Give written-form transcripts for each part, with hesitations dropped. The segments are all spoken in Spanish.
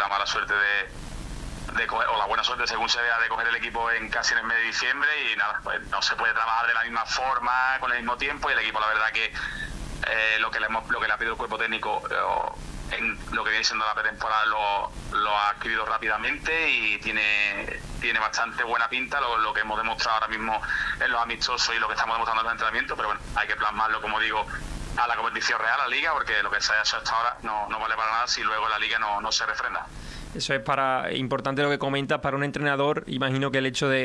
la mala suerte de coger, o la buena suerte según se vea, de coger el equipo casi en el mes de diciembre, y nada, pues no se puede trabajar de la misma forma con el mismo tiempo, y el equipo, la verdad que lo que le ha pedido el cuerpo técnico en lo que viene siendo la pretemporada lo ha adquirido rápidamente, y tiene bastante buena pinta lo que hemos demostrado ahora mismo en los amistosos y lo que estamos demostrando en los entrenamientos. Pero bueno, hay que plasmarlo, como digo, a la competición real, a la liga, porque lo que se haya hecho hasta ahora no vale para nada si luego la liga no se refrenda. Eso es importante lo que comentas para un entrenador. Imagino que el hecho de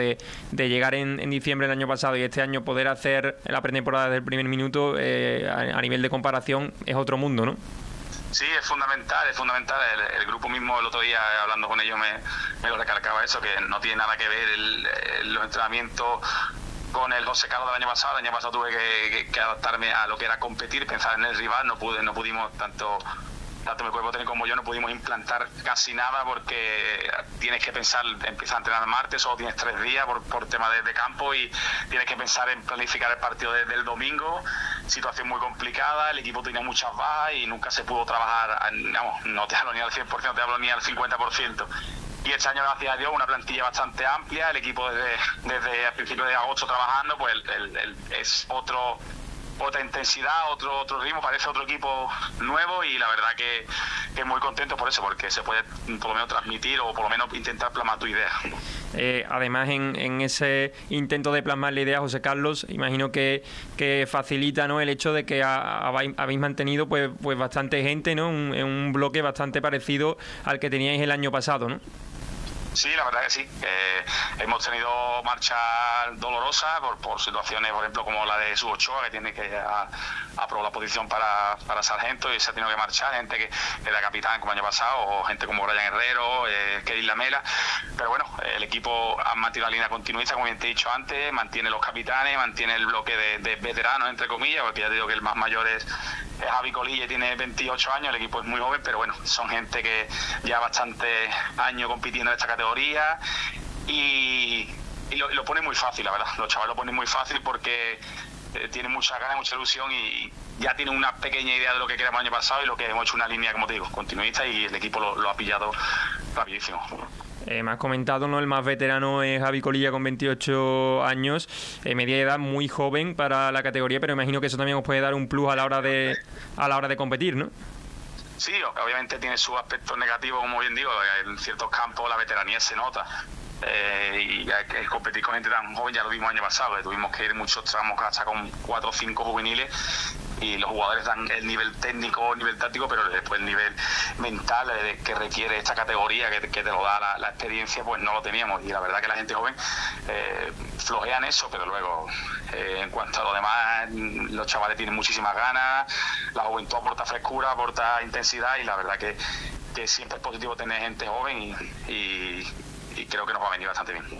llegar en diciembre del año pasado y este año poder hacer la pretemporada desde el primer minuto, a nivel de comparación, es otro mundo, ¿no? Sí, es fundamental. El grupo mismo, el otro día hablando con ellos, me lo recalcaba eso, que no tiene nada que ver los entrenamientos con el José Carlos del año pasado. El año pasado tuve que adaptarme a lo que era competir, pensar en el rival. No pudimos tanto mi cuerpo técnico como yo no pudimos implantar casi nada, porque tienes que pensar, empiezas a entrenar martes, solo tienes 3 días por tema de campo, y tienes que pensar en planificar el partido del domingo. Situación muy complicada, el equipo tenía muchas bajas y nunca se pudo trabajar, no te hablo ni al 100%, no te hablo ni al 50%. Y este año, gracias a Dios, una plantilla bastante amplia, el equipo desde el principio de agosto trabajando, pues es otra intensidad, otro ritmo, parece otro equipo nuevo, y la verdad que muy contento por eso, porque se puede por lo menos transmitir, o por lo menos intentar plasmar tu idea. Además, en ese intento de plasmar la idea, José Carlos, imagino que facilita, ¿no?, el hecho de que habéis mantenido pues bastante gente, ¿no?, en un bloque bastante parecido al que teníais el año pasado, ¿no? Sí, la verdad que sí. Hemos tenido marchas dolorosas por situaciones, por ejemplo, como la de Su Ochoa, que tiene que aprobar la posición para sargento, y se ha tenido que marchar, gente que era capitán como el año pasado, o gente como Brian Herrero, Kevin Lamela. Pero bueno, el equipo ha mantenido la línea continuista, como bien te he dicho antes, mantiene los capitanes, mantiene el bloque de veteranos, entre comillas, porque ya te digo que el más mayor es Javi Colilla, tiene 28 años, el equipo es muy joven, pero bueno, son gente que ya bastante años compitiendo en esta categoría, y lo pone muy fácil, la verdad. Los chavales lo ponen muy fácil porque tienen mucha ganas, mucha ilusión, y ya tienen una pequeña idea de lo que queremos el año pasado, y lo que hemos hecho una línea, como te digo, continuista, y el equipo lo ha pillado rapidísimo. Me has comentado, ¿no?, el más veterano es Javi Colilla con 28 años, media edad, muy joven para la categoría, pero imagino que eso también os puede dar un plus a la hora de competir, ¿no? Sí, obviamente tiene sus aspectos negativos, como bien digo, en ciertos campos la veteranía se nota, y hay que competir con gente tan joven, ya lo vimos el año pasado, que tuvimos que ir muchos tramos hasta con 4 o 5 juveniles, y los jugadores dan el nivel técnico, el nivel táctico, pero después el nivel mental que requiere esta categoría, que te lo da la experiencia, pues no lo teníamos, y la verdad que la gente joven flojean eso, pero luego en cuanto a lo demás, los chavales tienen muchísimas ganas, la juventud aporta frescura, aporta intensidad, y la verdad que siempre es positivo tener gente joven, y creo que nos va a venir bastante bien.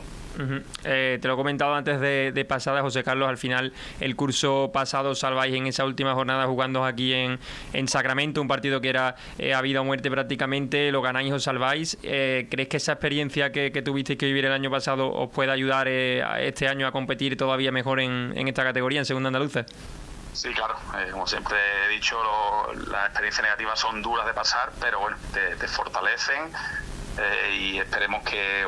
Te lo he comentado antes de pasada, José Carlos, al final el curso pasado salváis en esa última jornada jugando aquí en Sacramento, un partido que era a vida o muerte prácticamente, lo ganáis o salváis. ¿Crees que esa experiencia que tuvisteis que vivir el año pasado os puede ayudar este año a competir todavía mejor en esta categoría, en segunda andaluza? Sí, claro, como siempre he dicho, las experiencias negativas son duras de pasar, pero bueno, te fortalecen. Y esperemos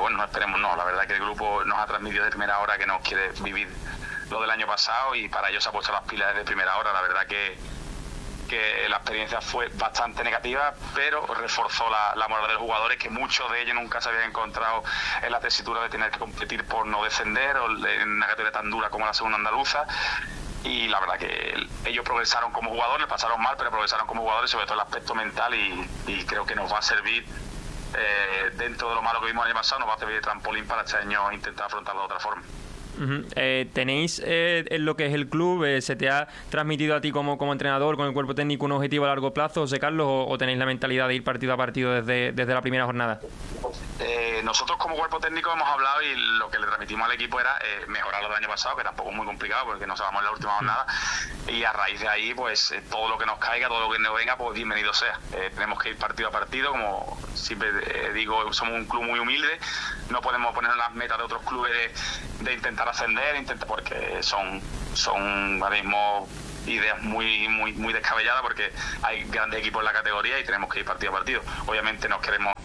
la verdad que el grupo nos ha transmitido de primera hora que no quiere vivir lo del año pasado, y para ello se ha puesto las pilas desde primera hora. La verdad que la experiencia fue bastante negativa, pero reforzó la moral de los jugadores, que muchos de ellos nunca se habían encontrado en la tesitura de tener que competir por no descender, o en una categoría tan dura como la segunda andaluza. Y la verdad que ellos progresaron como jugadores, les pasaron mal, pero progresaron como jugadores, sobre todo el aspecto mental, y creo que nos va a servir, dentro de lo malo que vimos el año pasado, nos va a servir de trampolín para este año intentar afrontarlo de otra forma. ¿Tenéis en lo que es el club, se te ha transmitido a ti como entrenador, con el cuerpo técnico, un objetivo a largo plazo, José Carlos, o tenéis la mentalidad de ir partido a partido desde la primera jornada? Nosotros como cuerpo técnico hemos hablado, y lo que le transmitimos al equipo era mejorar lo del año pasado, que tampoco es muy complicado porque nos vamos en la última jornada, y a raíz de ahí pues todo lo que nos caiga, todo lo que nos venga, pues bienvenido sea. Tenemos que ir partido a partido, como siempre digo, somos un club muy humilde, no podemos poner las metas de otros clubes de intentar ascender, porque son ahora mismo ideas muy descabelladas, porque hay grandes equipos en la categoría y tenemos que ir partido a partido. Obviamente nos queremos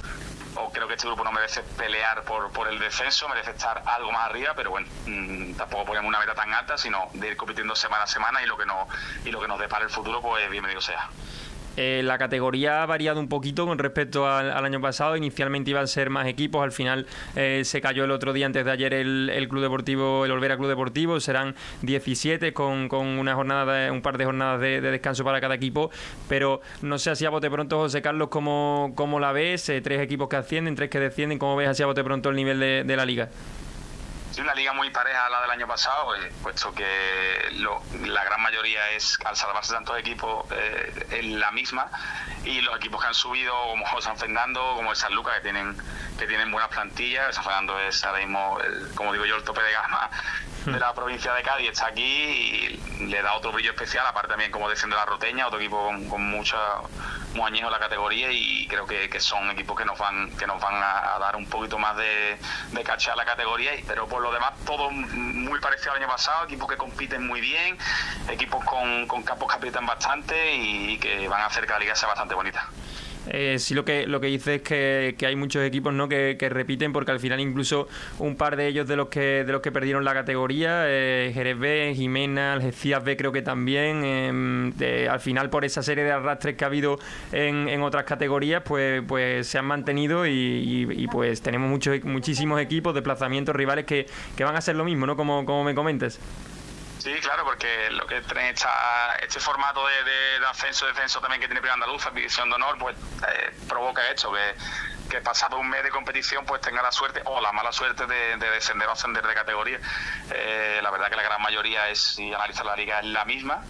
creo que este grupo no merece pelear por el descenso, merece estar algo más arriba, pero bueno, tampoco ponemos una meta tan alta, sino de ir compitiendo semana a semana, y lo que nos depara el futuro, pues bienvenido sea. La categoría ha variado un poquito con respecto al año pasado. Inicialmente iban a ser más equipos, al final se cayó el otro día, antes de ayer, el Club Deportivo, el Olvera Club Deportivo. Serán 17 con un par de jornadas de descanso para cada equipo, pero no sé, así a bote pronto, José Carlos, ¿cómo la ves? 3 equipos que ascienden, 3 que descienden. ¿Cómo ves así a bote pronto el nivel de la liga? Sí, una liga muy pareja a la del año pasado, puesto que la gran mayoría es, al salvarse tantos equipos, es la misma, y los equipos que han subido, como San Fernando, como el San Lucas, que tienen buenas plantillas. San Fernando es ahora mismo, como digo yo, el tope de gama de la provincia de Cádiz, está aquí y le da otro brillo especial, aparte también como desciende la Roteña, otro equipo con muy añejo en la categoría, y creo que son equipos que nos van a dar un poquito más de caché a la categoría, pero por lo demás todo muy parecido al año pasado, equipos que compiten muy bien, equipos con campos que aprietan bastante y que van a hacer que la liga sea bastante bonita. Sí, lo que dice es que hay muchos equipos, ¿no?, que repiten, porque al final incluso un par de ellos de los que perdieron la categoría, Jerez B, Jimena, Algeciras B, creo que también, al final por esa serie de arrastres que ha habido en otras categorías, pues se han mantenido y pues tenemos muchísimos equipos, desplazamientos, rivales que van a hacer lo mismo, ¿no?, como me comentes. Sí, claro, porque lo que trae este formato de ascenso-descenso también que tiene Primera Andaluza, División de Honor, pues provoca esto, que pasado un mes de competición pues tenga la suerte o la mala suerte de descender o ascender de categoría. La verdad que la gran mayoría si analizar la liga, es la misma,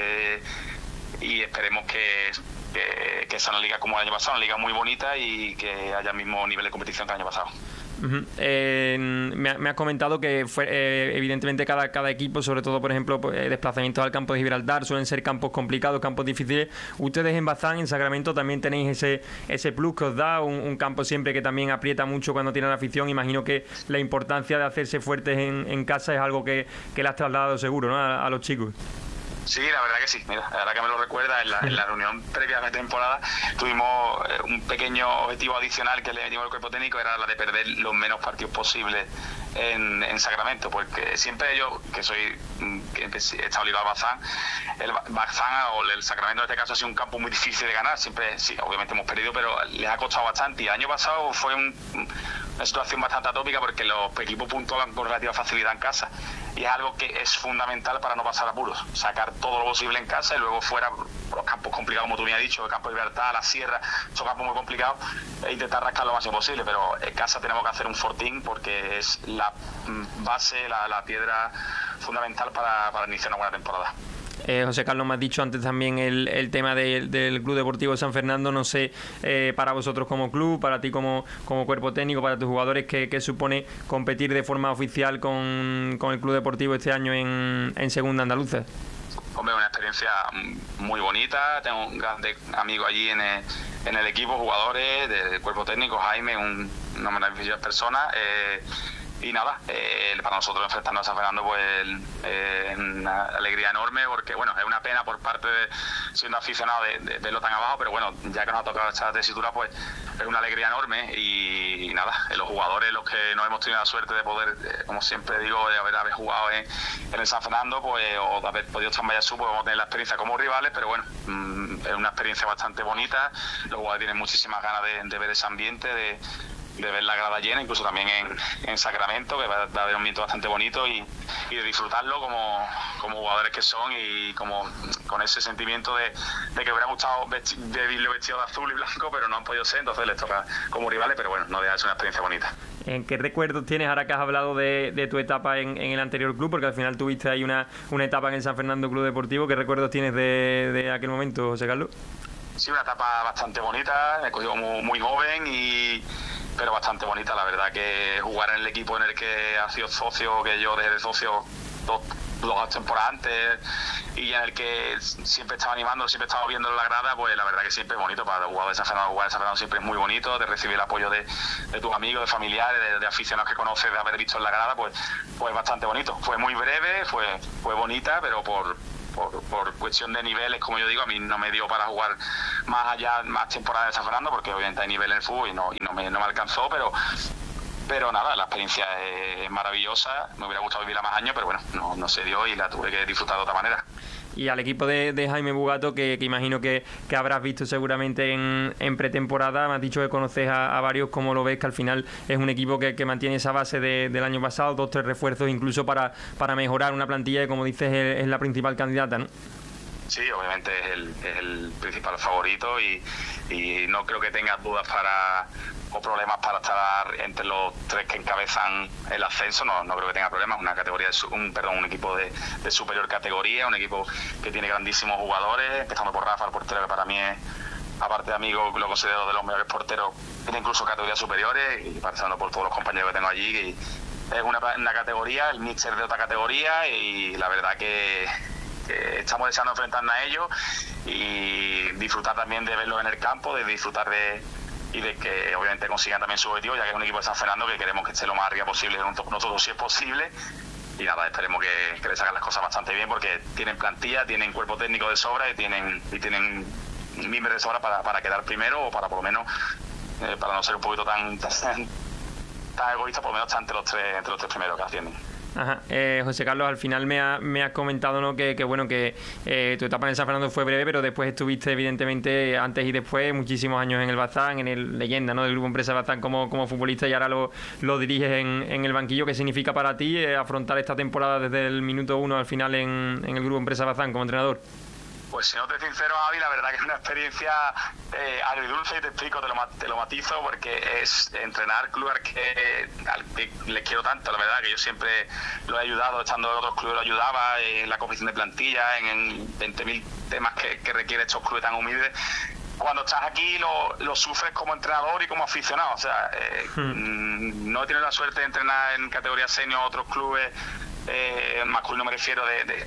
y esperemos que sea una liga como el año pasado, una liga muy bonita y que haya el mismo nivel de competición que el año pasado. Me has comentado que evidentemente cada equipo, sobre todo por ejemplo desplazamientos al campo de Gibraltar, suelen ser campos complicados, campos difíciles. Ustedes en Bazán, en Sacramento, también tenéis ese plus que os da un campo siempre que también aprieta mucho cuando tienen afición. Imagino que la importancia de hacerse fuertes en casa es algo que le has trasladado seguro, ¿no?, a los chicos. Sí, la verdad que sí. Mira, ahora que me lo recuerda, en la reunión previa a la temporada tuvimos un pequeño objetivo adicional que le metimos al cuerpo técnico, era la de perder los menos partidos posibles en Sacramento, porque siempre yo, que he estado ligado a Bazán, el Bazán o el Sacramento en este caso ha sido un campo muy difícil de ganar. Siempre, sí, obviamente hemos perdido, pero les ha costado bastante, y el año pasado fue una situación bastante atópica porque los equipos puntuaban con relativa facilidad en casa, y es algo que es fundamental para no pasar apuros, sacar todo lo posible en casa y luego fuera los campos complicados, como tú me has dicho, el campo de Libertad, la Sierra, son campos muy complicados, e intentar rascar lo máximo posible, pero en casa tenemos que hacer un fortín porque es la base, la piedra fundamental para iniciar una buena temporada. José Carlos, me has dicho antes también el tema del Club Deportivo San Fernando. No sé, para vosotros como club, para ti como cuerpo técnico, para tus jugadores, ¿qué supone competir de forma oficial con el Club Deportivo este año en Segunda Andaluza? Hombre, una experiencia muy bonita. Tengo un grande amigo allí en el equipo, jugadores del cuerpo técnico, Jaime, una maravillosa persona. Y nada, para nosotros enfrentarnos a San Fernando pues una alegría enorme, porque bueno, es una pena por parte de siendo aficionado de verlo tan abajo, pero bueno, ya que nos ha tocado esta tesitura, pues es una alegría enorme. Y nada, los jugadores, los que no hemos tenido la suerte de poder, como siempre digo, de haber jugado en el San Fernando, pues, o de haber podido estar en Vallasú, pues vamos a tener la experiencia como rivales, pero bueno, es una experiencia bastante bonita. Los jugadores tienen muchísimas ganas de ver ese ambiente, de ver la grada llena, incluso también en Sacramento, que va a haber un ambiente bastante bonito, y de disfrutarlo como jugadores que son, y como con ese sentimiento de que hubiera gustado verlo vestido de azul y blanco, pero no han podido ser, entonces les toca como rivales, pero bueno, no deja de ser una experiencia bonita. ¿En qué recuerdos tienes, ahora que has hablado de tu etapa en el anterior club, porque al final tuviste ahí una etapa en el San Fernando Club Deportivo? ¿Qué recuerdos tienes de aquel momento, José Carlos? Sí, una etapa bastante bonita, me he cogido muy joven, pero bastante bonita. La verdad que jugar en el equipo en el que ha sido socio, que yo desde socio dos temporadas antes, y en el que siempre estaba animando, siempre estaba viendo en la grada, pues la verdad que siempre es bonito. Para jugar de San Fernando siempre es muy bonito, de recibir el apoyo de tus amigos, de familiares, de aficionados que conoces, de haber visto en la grada, pues bastante bonito. Fue muy breve, fue bonita, pero por por cuestión de niveles, como yo digo, a mí no me dio para jugar más temporada de San Fernando, porque obviamente hay nivel en el fútbol y no me alcanzó, pero nada, la experiencia es maravillosa. Me hubiera gustado vivirla más años, pero bueno, no se dio y la tuve que disfrutar de otra manera. Y al equipo de Jaime Bugato, que imagino que habrás visto seguramente en pretemporada, me has dicho que conoces a varios. ¿Cómo lo ves? Que al final es un equipo que mantiene esa base del año pasado, 2-3 refuerzos incluso para mejorar una plantilla que, como dices, es la principal candidata, ¿no? Sí, obviamente es el principal favorito y no creo que tengas dudas o problemas para estar entre los 3 que encabezan el ascenso. No creo que tenga problemas. Una categoría un equipo de superior categoría, un equipo que tiene grandísimos jugadores, empezando por Rafa, el portero, que para mí es, aparte de amigo, lo considero de los mejores porteros, tiene incluso categorías superiores, y pasando por todos los compañeros que tengo allí, y es una categoría, el míster de otra categoría, y la verdad que estamos deseando enfrentarnos a ellos y disfrutar también de verlos en el campo, de disfrutar de que obviamente consigan también su objetivo, ya que es un equipo de San Fernando que queremos que esté lo más arriba posible nosotros, si es posible. Y nada, esperemos que les hagan las cosas bastante bien, porque tienen plantilla, tienen cuerpo técnico de sobra y tienen miembros de sobra para quedar primero, o para por lo menos, para no ser un poquito tan egoísta, por lo menos estar entre los tres primeros que ascienden. Ajá. José Carlos, al final me has comentado, ¿no?, que tu etapa en San Fernando fue breve, pero después estuviste evidentemente antes y después muchísimos años en el Bazán, en el leyenda, ¿no?, del Grupo Empresa Bazán como futbolista, y ahora lo diriges en el banquillo. ¿Qué significa para ti afrontar esta temporada desde el minuto 1 al final en el Grupo Empresa Bazán como entrenador? Pues siéndote sincero, Javi, la verdad que es una experiencia agridulce, y te explico, te lo matizo, porque es entrenar clubes al que les quiero tanto. La verdad que yo siempre lo he ayudado, estando en otros clubes lo ayudaba, en la confección de plantilla, en 20.000 temas que requieren estos clubes tan humildes. Cuando estás aquí lo sufres como entrenador y como aficionado. O sea, no he tenido la suerte de entrenar en categoría senior otros clubes, masculino me refiero,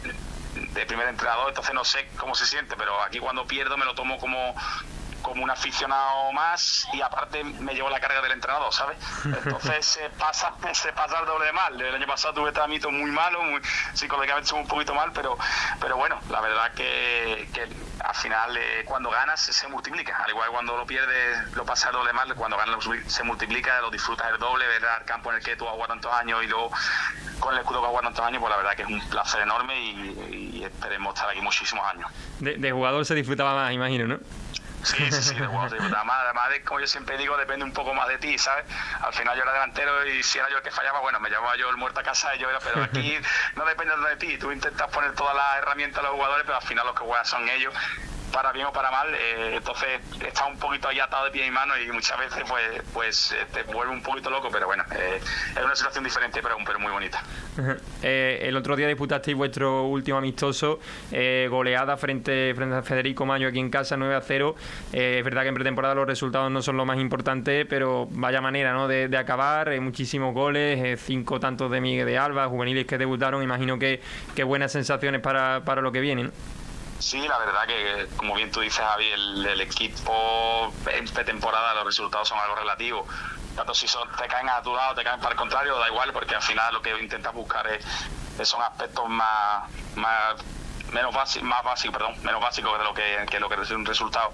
de primer entrenador, entonces no sé cómo se siente, pero aquí cuando pierdo me lo tomo como un aficionado más, y aparte me llevo la carga del entrenador, ¿sabes? Entonces se pasa el doble de mal. El año pasado tuve trámite muy malo, psicológicamente estuve un poquito mal, pero bueno, la verdad que al final cuando ganas se multiplica, al igual que cuando lo pierdes lo pasas el doble de mal. Cuando ganas se multiplica, lo disfrutas el doble, ver al campo en el que tú has jugado tantos años y luego con el escudo que has jugado tantos años, pues la verdad que es un placer enorme, y esperemos estar aquí muchísimos años. De jugador se disfrutaba más, imagino, ¿no? Sí, de jugador se disfrutaba más. Además, como yo siempre digo, depende un poco más de ti, ¿sabes? Al final yo era delantero, y si era yo el que fallaba, bueno, me llevaba yo el muerto a casa, pero aquí no depende de ti. Tú intentas poner todas las herramientas a los jugadores, pero al final los que juegan son ellos, para bien o para mal. Entonces está un poquito ahí atado de pie y mano, y muchas veces pues te vuelve un poquito loco, pero bueno, es una situación diferente, pero muy bonita. El otro día disputasteis vuestro último amistoso, goleada frente a Federico Mayo aquí en casa, 9-0. Es verdad que en pretemporada los resultados no son lo más importante, pero vaya manera, ¿no?, de acabar. Muchísimos goles, 5 tantos de Miguel de Alba, juveniles que debutaron. Imagino que buenas sensaciones para lo que viene, ¿no? Sí, la verdad que, como bien tú dices, Javi, el equipo en pretemporada, los resultados son algo relativo. Tanto si te caen a tu lado, te caen para el contrario, da igual, porque al final lo que intentas buscar son aspectos menos básicos de lo que es un resultado,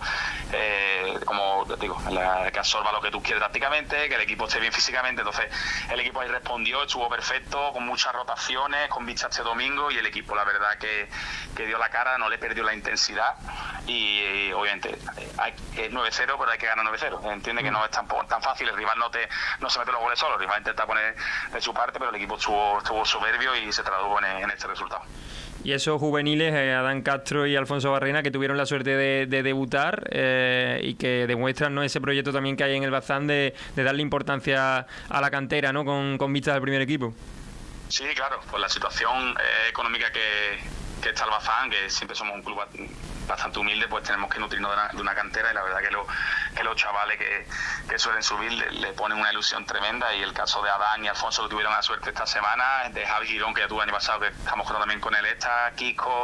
como digo, que absorba lo que tú quieres tácticamente, que el equipo esté bien físicamente. Entonces el equipo ahí respondió, estuvo perfecto, con muchas rotaciones, con vista este domingo, y el equipo la verdad que dio la cara, no le perdió la intensidad, y obviamente es 9-0, pero hay que ganar 9-0. Entiende que no es tan fácil, el rival no se mete los goles solo, el rival intenta poner de su parte, pero el equipo estuvo soberbio y se tradujo en este resultado. Y esos juveniles, Adán Castro y Alfonso Barrena, que tuvieron la suerte de debutar, y que demuestran, ¿no?, ese proyecto también que hay en el Bazán de darle importancia a la cantera, ¿no?, con vistas al primer equipo. Sí, claro, pues la situación económica que está el Bazán, que siempre somos un club bastante humilde, pues tenemos que nutrirnos de una cantera, y la verdad que los chavales que suelen subir le ponen una ilusión tremenda. Y el caso de Adán y Alfonso, que tuvieron la suerte esta semana, de Javi Girón, que ya tuvo el año pasado, que estamos jugando también con él, Kiko,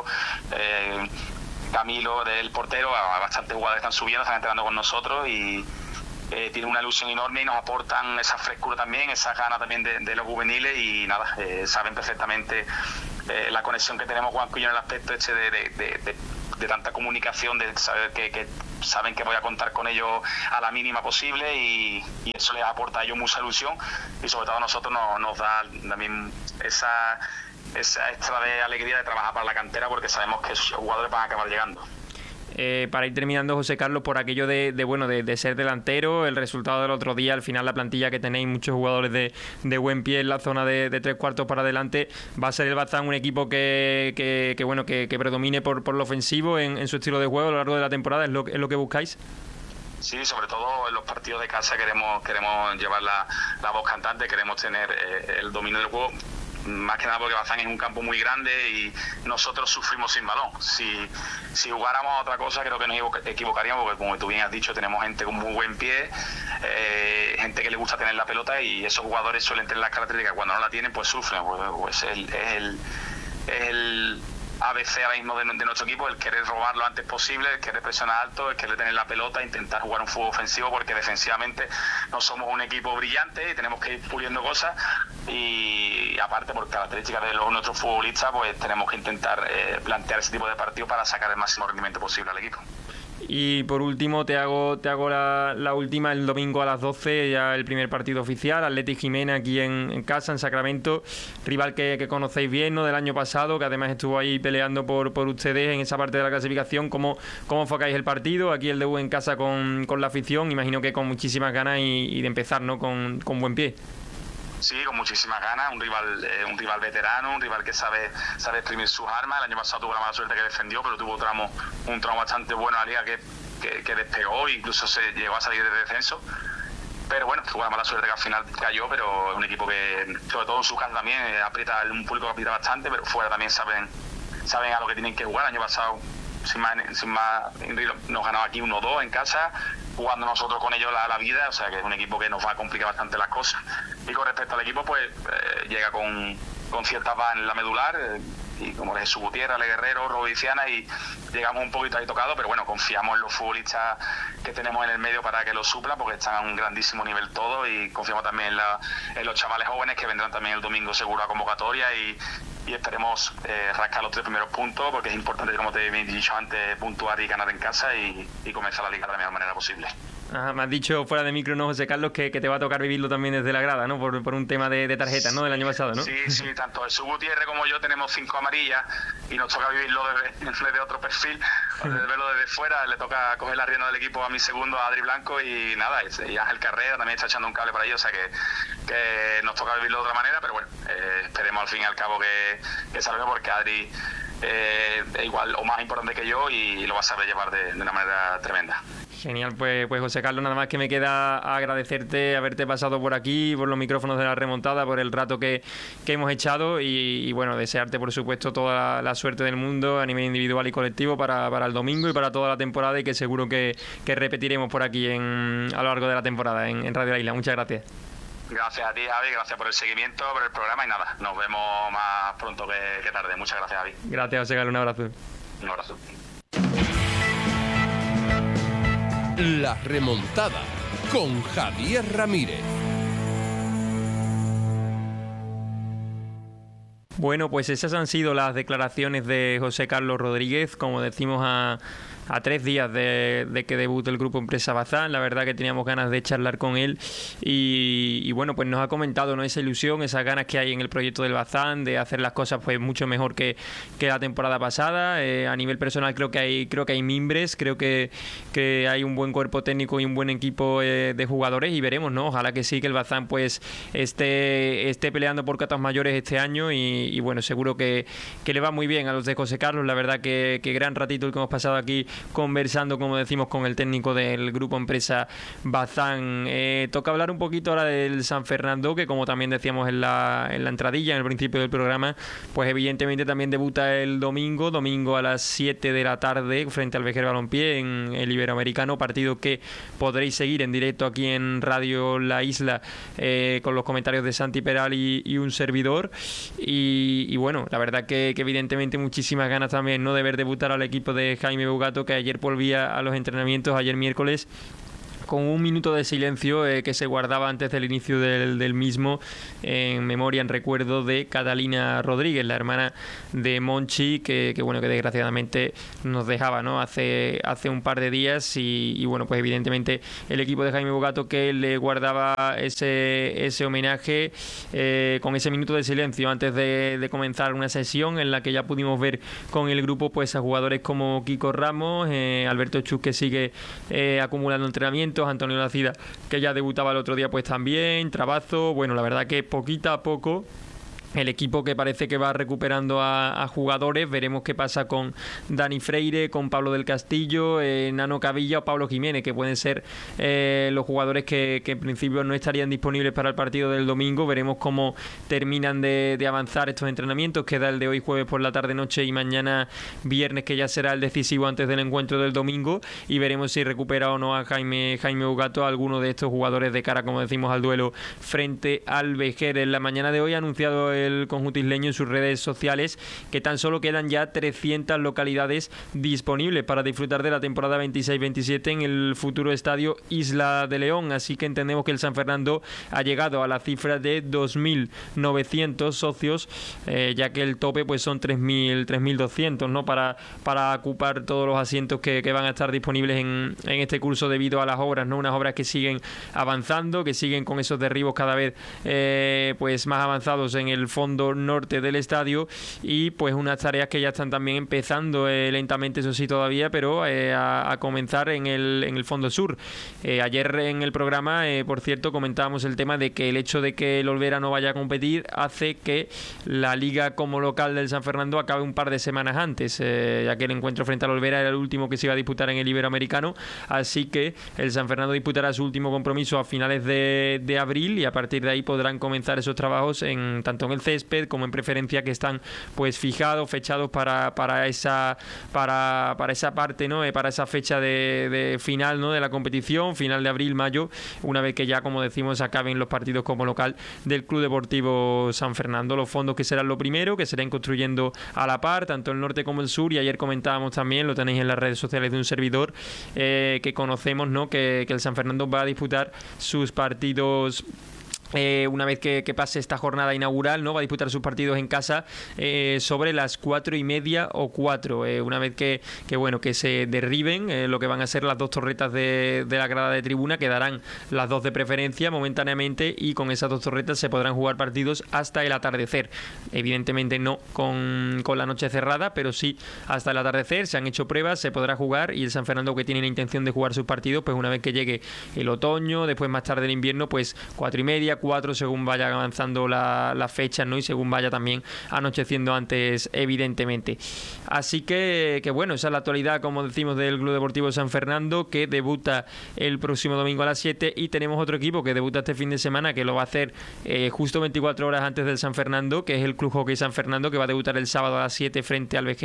Camilo, del portero, a bastantes jugadores que están subiendo, están entrenando con nosotros, y tienen una ilusión enorme, y nos aportan esa frescura también, esa gana también de los juveniles, y nada, saben perfectamente la conexión que tenemos Juanco y yo en el aspecto de tanta comunicación, de saber que saben que voy a contar con ellos a la mínima posible y eso les aporta a ellos mucha ilusión y sobre todo a nosotros nos da también esa extra de alegría de trabajar para la cantera, porque sabemos que esos jugadores van a acabar llegando. Para ir terminando, José Carlos, por aquello de ser delantero, el resultado del otro día, al final la plantilla que tenéis, muchos jugadores de buen pie en la zona de 3/4 para adelante, va a ser el Bazán un equipo que predomine por lo ofensivo en su estilo de juego a lo largo de la temporada, ¿es lo que buscáis? Sí, sobre todo en los partidos de casa queremos llevar la voz cantante, queremos tener el dominio del juego. Más que nada porque Bazán es un campo muy grande y nosotros sufrimos sin balón. Si jugáramos a otra cosa creo que nos equivocaríamos, porque como tú bien has dicho, tenemos gente con muy buen pie, gente que le gusta tener la pelota, y esos jugadores suelen tener las características, cuando no la tienen pues sufren. Pues es el ABC ahora mismo de nuestro equipo, el querer robar lo antes posible, el querer presionar alto, el querer tener la pelota, intentar jugar un fútbol ofensivo, porque defensivamente no somos un equipo brillante y tenemos que ir puliendo cosas, y aparte por características de nuestros futbolistas pues tenemos que intentar plantear ese tipo de partidos para sacar el máximo rendimiento posible al equipo. Y por último te hago la última, el domingo a las 12, ya el primer partido oficial, Athletic Jiménez aquí en casa, en Sacramento, rival que conocéis bien, ¿no?, del año pasado, que además estuvo ahí peleando por ustedes en esa parte de la clasificación. ¿Cómo enfocáis el partido? Aquí el debut en casa con la afición, imagino que con muchísimas ganas y de empezar, ¿no?, con buen pie. Sí, con muchísimas ganas, un rival veterano, un rival que sabe exprimir sus armas. El año pasado tuvo la mala suerte que defendió, pero tuvo un tramo bastante bueno en la liga que despegó, incluso se llegó a salir de descenso. Pero bueno, tuvo la mala suerte que al final cayó, pero es un equipo que, sobre todo en su casa también, aprieta, un público que aprieta bastante, pero fuera también saben a lo que tienen que jugar. El año pasado, sin más, nos ganaba aquí 1-2 en casa, jugando nosotros con ellos la vida, o sea que es un equipo que nos va a complicar bastante las cosas. Y con respecto al equipo, pues llega con ciertas bajas en la medular, y como es Jesús Gutiérrez, Ale Guerrero, Robiciana, y llegamos un poquito ahí tocados, pero bueno, confiamos en los futbolistas que tenemos en el medio para que los suplan, porque están a un grandísimo nivel todos, y confiamos también en los chavales jóvenes que vendrán también el domingo seguro a convocatoria, y esperemos rascar los 3 primeros puntos, porque es importante, como te he dicho antes, puntuar y ganar en casa y comenzar la liga de la mejor manera posible. Ajá, me has dicho fuera de micro, ¿no, José Carlos, que te va a tocar vivirlo también desde la grada, ¿no? Por un tema de tarjetas, ¿no?, del año pasado, ¿no? Sí, tanto Jesús Gutiérrez como yo tenemos 5 amarillas y nos toca vivirlo desde otro perfil, verlo desde fuera. Le toca coger la rienda del equipo a mi segundo, a Adri Blanco, y nada, y Ángel Carrera también está echando un cable para ellos, o sea que nos toca vivirlo de otra manera, pero bueno, esperemos al fin y al cabo que salga, porque Adri es igual o más importante que yo y lo va a saber llevar de una manera tremenda. Genial, pues José Carlos, nada más que me queda agradecerte haberte pasado por aquí, por los micrófonos de La Remontada, por el rato que hemos echado, y bueno, desearte por supuesto toda la suerte del mundo a nivel individual y colectivo para el domingo y para toda la temporada, y que seguro que repetiremos por aquí a lo largo de la temporada en Radio La Isla. Muchas gracias. Gracias a ti, Javi, gracias por el seguimiento, por el programa, y nada, nos vemos más pronto que tarde. Muchas gracias, Javi. Gracias, José Carlos, un abrazo. Un abrazo. La Remontada con Javier Ramírez. Bueno, pues esas han sido las declaraciones de José Carlos Rodríguez, como decimos, a 3 días de que debute el grupo Empresa Bazán. La verdad que teníamos ganas de charlar con él y bueno, pues nos ha comentado, ¿no?, esa ilusión, esas ganas que hay en el proyecto del Bazán de hacer las cosas pues mucho mejor que la temporada pasada. A nivel personal creo que hay mimbres, creo que hay un buen cuerpo técnico y un buen equipo de jugadores, y veremos, ¿no? Ojalá que sí, que el Bazán pues esté peleando por cotas mayores este año, y bueno, seguro que le va muy bien a los de José Carlos. La verdad que gran ratito el que hemos pasado aquí conversando, como decimos, con el técnico del grupo Empresa Bazán. Toca hablar un poquito ahora del San Fernando, que como también decíamos en la entradilla, en el principio del programa, pues evidentemente también debuta el domingo a las 7 de la tarde frente al Vejer Balompié en el Iberoamericano, partido que podréis seguir en directo aquí en Radio La Isla, con los comentarios de Santi Peral y un servidor, y bueno, la verdad que evidentemente muchísimas ganas también, ¿no?, de ver debutar al equipo de Jaime Bugato, que ayer volvía a los entrenamientos, ayer miércoles, con un minuto de silencio que se guardaba antes del inicio del mismo, en memoria, en recuerdo de Catalina Rodríguez, la hermana de Monchi, que desgraciadamente nos dejaba, ¿no?, hace un par de días, y bueno, pues evidentemente el equipo de Jaime Bogato, que le guardaba ese homenaje con ese minuto de silencio antes de comenzar una sesión en la que ya pudimos ver con el grupo pues a jugadores como Kiko Ramos, Alberto Chus, que sigue acumulando entrenamientos, Antonio Lacida, que ya debutaba el otro día pues también, Trabazo. Bueno, la verdad que poquito a poco el equipo que parece que va recuperando a jugadores. Veremos qué pasa con Dani Freire, con Pablo del Castillo, Nano Cavilla o Pablo Jiménez, que pueden ser los jugadores que en principio no estarían disponibles para el partido del domingo. Veremos cómo terminan de avanzar estos entrenamientos. Queda el de hoy jueves por la tarde-noche y mañana viernes, que ya será el decisivo antes del encuentro del domingo, y veremos si recupera o no a Jaime Bogato a alguno de estos jugadores de cara, como decimos, al duelo frente al Vejer. En la mañana de hoy ha anunciado el conjunto isleño en sus redes sociales que tan solo quedan ya 300 localidades disponibles para disfrutar de la temporada 26-27 en el futuro estadio Isla de León, así que entendemos que el San Fernando ha llegado a la cifra de 2.900 socios, ya que el tope pues son 3.200, ¿no?, para ocupar todos los asientos que van a estar disponibles en este curso debido a las obras, ¿no?, unas obras que siguen avanzando, que siguen con esos derribos cada vez pues más avanzados en el fondo norte del estadio, y pues unas tareas que ya están también empezando lentamente, eso sí, todavía, pero a comenzar en el fondo sur. Ayer en el programa, por cierto, comentábamos el tema de que el hecho de que el Olvera no vaya a competir hace que la liga como local del San Fernando acabe un par de semanas antes, ya que el encuentro frente al Olvera era el último que se iba a disputar en el Iberoamericano, así que el San Fernando disputará su último compromiso a finales de abril, y a partir de ahí podrán comenzar esos trabajos tanto en el césped como en preferencia, que están pues fijados, fechados para esa parte, ¿no?, para esa fecha de final, ¿no?, de la competición, final de abril, mayo, una vez que ya, como decimos, acaben los partidos como local del Club Deportivo San Fernando. Los fondos que serán lo primero, que se irán construyendo a la par, tanto el norte como el sur, y ayer comentábamos también, lo tenéis en las redes sociales de un servidor, que conocemos, ¿no?, que el San Fernando va a disputar sus partidos una vez que pase esta jornada inaugural, ¿no?, va a disputar sus partidos en casa sobre las 4:30 o 4, una vez que se derriben lo que van a ser las dos torretas de la grada de tribuna. Quedarán las dos de preferencia momentáneamente, y con esas dos torretas se podrán jugar partidos hasta el atardecer, evidentemente no con la noche cerrada, pero sí hasta el atardecer. Se han hecho pruebas, se podrá jugar, y el San Fernando, que tiene la intención de jugar sus partidos, pues una vez que llegue el otoño, después más tarde el invierno, pues 4:30, 4, según vaya avanzando la fecha, ¿no?, y según vaya también anocheciendo antes, evidentemente. Así que bueno, esa es la actualidad, como decimos, del Club Deportivo San Fernando, que debuta el próximo domingo a las 7, y tenemos otro equipo que debuta este fin de semana, que lo va a hacer justo 24 horas antes del San Fernando, que es el Club Hockey San Fernando, que va a debutar el sábado a las 7 frente al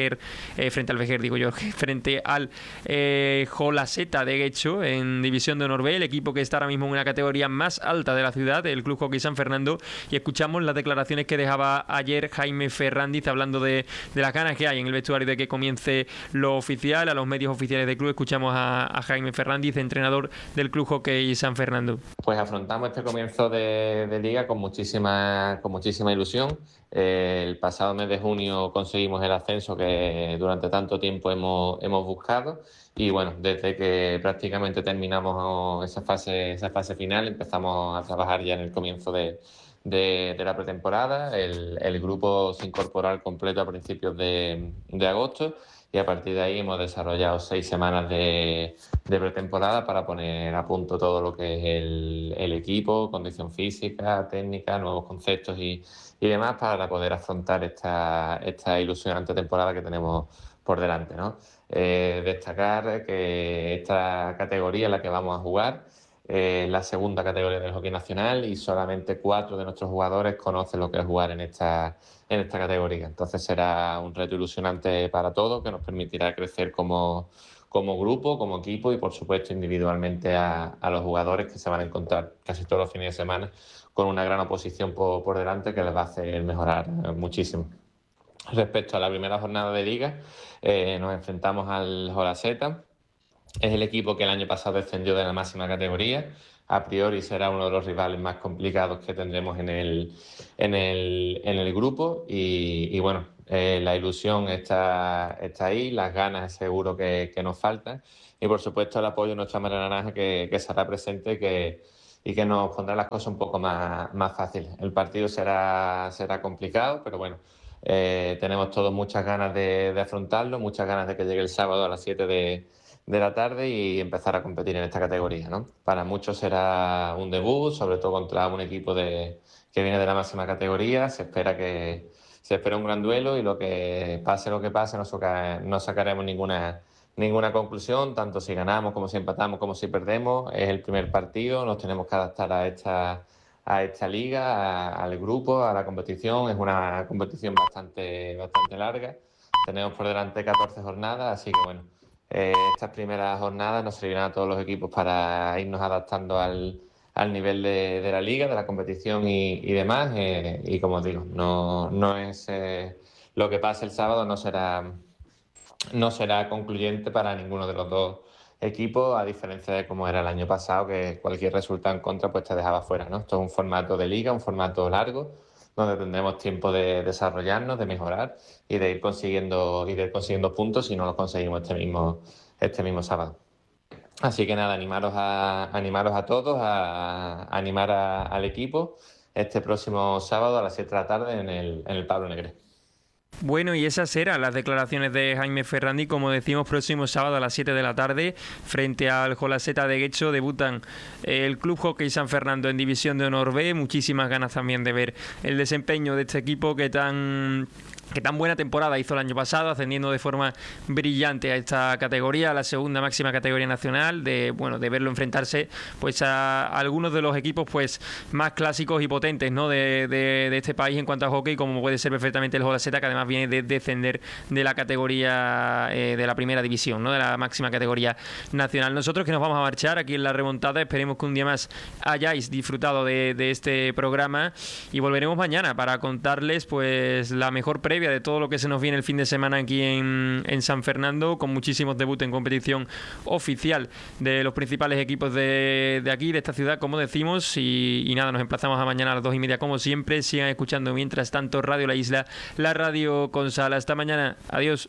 Jolaseta, de hecho, en División de Honor B, el equipo que está ahora mismo en una categoría más alta de la ciudad, el Club Hockey San Fernando. Y escuchamos las declaraciones que dejaba ayer Jaime Ferrandiz, hablando de las ganas que hay en el vestuario de que comience lo oficial. A los medios oficiales del club escuchamos a Jaime Ferrandiz, entrenador del Club Hockey San Fernando. Pues afrontamos este comienzo de liga con muchísima ilusión. El pasado mes de junio conseguimos el ascenso que durante tanto tiempo hemos buscado, y bueno, desde que prácticamente terminamos esa fase final, empezamos a trabajar ya en el comienzo de la pretemporada. El grupo se incorporó al completo a principios de agosto, y a partir de ahí hemos desarrollado 6 semanas de pretemporada para poner a punto todo lo que es el equipo, condición física, técnica, nuevos conceptos y demás, para poder afrontar esta ilusionante temporada que tenemos por delante, ¿no? Destacar que esta categoría en la que vamos a jugar es la segunda categoría del hockey nacional, y solamente 4 de nuestros jugadores conocen lo que es jugar en esta categoría. Entonces será un reto ilusionante para todos, que nos permitirá crecer como grupo, como equipo, y por supuesto individualmente a los jugadores, que se van a encontrar casi todos los fines de semana con una gran oposición por delante, que les va a hacer mejorar muchísimo. Respecto a la primera jornada de liga, nos enfrentamos al Jolaseta, Es el equipo que el año pasado descendió de la máxima categoría. A priori será uno de los rivales más complicados que tendremos en el grupo. Y bueno, la ilusión está ahí, las ganas seguro que nos faltan. Y por supuesto el apoyo de nuestra Marea Naranja que estará presente y que nos pondrá las cosas un poco más fáciles. El partido será complicado, pero bueno, tenemos todos muchas ganas de afrontarlo, muchas ganas de que llegue el sábado a las 7 de la tarde y empezar a competir en esta categoría, ¿no? Para muchos será un debut, sobre todo contra un equipo que viene de la máxima categoría. Se espera un gran duelo y lo que pase, no sacaremos ninguna conclusión, tanto si ganamos como si empatamos como si perdemos. Es el primer partido, nos tenemos que adaptar a esta liga, al grupo, a la competición. Es una competición bastante larga. Tenemos por delante 14 jornadas, así que bueno, estas primeras jornadas nos servirán a todos los equipos para irnos adaptando al nivel de la liga, de la competición y demás. Y como os digo, no es lo que pase el sábado no será concluyente para ninguno de los dos equipos, a diferencia de como era el año pasado, que cualquier resultado en contra pues te dejaba fuera, ¿no? Esto es un formato de liga, un formato largo, donde tendremos tiempo de desarrollarnos, de mejorar y de ir consiguiendo puntos si no los conseguimos este mismo sábado. Así que nada, animaros a todos, a animar al equipo este próximo sábado a las 7 de la tarde en el Pablo Negre. Bueno, y esas eran las declaraciones de Jaime Ferrandi. Como decimos, próximo sábado a las 7 de la tarde, frente al Jolaseta de Guecho, debutan el Club Hockey San Fernando en División de Honor B. Muchísimas ganas también de ver el desempeño de este equipo que tan buena temporada hizo el año pasado, ascendiendo de forma brillante a esta categoría, a la segunda máxima categoría nacional, de verlo enfrentarse pues a algunos de los equipos pues más clásicos y potentes, ¿no? de este país en cuanto a hockey, como puede ser perfectamente el Jolaseta, que además viene de descender de la categoría de la primera división, ¿no? De la máxima categoría nacional. Nosotros que nos vamos a marchar aquí en La Remontada, esperemos que un día más hayáis disfrutado de este programa y volveremos mañana para contarles pues la mejor previa de todo lo que se nos viene el fin de semana aquí en San Fernando, con muchísimos debuts en competición oficial de los principales equipos de aquí, de esta ciudad, como decimos, y nada, nos emplazamos a mañana a las 2:30 como siempre. Sigan escuchando mientras tanto Radio La Isla, la radio con sal. Hasta mañana, adiós.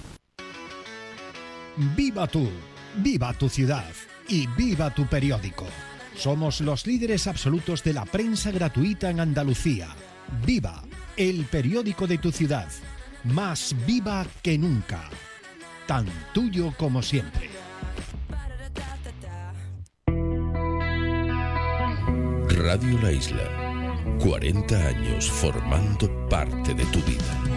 Viva tú, viva tu ciudad y viva tu periódico. Somos los líderes absolutos de la prensa gratuita en Andalucía. Viva el periódico de tu ciudad, más viva que nunca, tan tuyo como siempre. Radio La Isla, 40 años formando parte de tu vida.